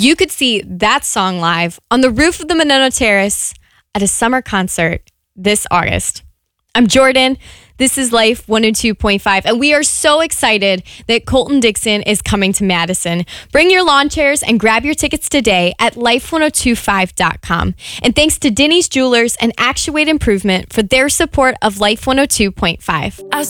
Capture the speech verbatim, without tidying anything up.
You could see that song live on the roof of the Monona Terrace at a summer concert this August. I'm Jordan. This is Life one oh two point five, and we are so excited that Colton Dixon is coming to Madison. Bring your lawn chairs and grab your tickets today at life ten twenty-five dot com. And thanks to Denny's Jewelers and Actuate Improvement for their support of Life one oh two point five. I